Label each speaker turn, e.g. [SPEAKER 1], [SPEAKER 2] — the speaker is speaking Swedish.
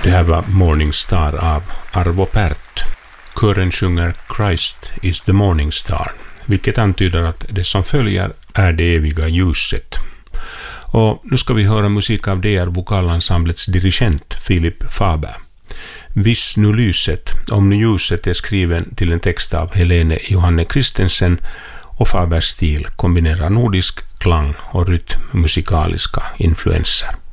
[SPEAKER 1] Det här var Morning Star av Arvo Pärt. Kören sjunger Christ is the morning star, vilket antyder att det som följer är det eviga ljuset. Och nu ska vi höra musik av DR vokalensemblets dirigent Philip Faber. Viss nu lyset, om nu ljuset är skriven till en text av Helene Johanne Christensen, och Fabers stil kombinerar nordisk klang och rytm musikaliska influenser.